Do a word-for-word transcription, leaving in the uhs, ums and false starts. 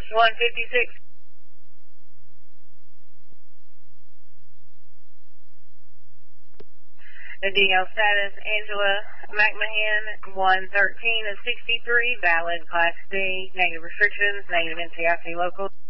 one fifty-six. The D L status, Angela McMahon, one thirteen of sixty-three, valid Class D, negative restrictions, negative N C I C local.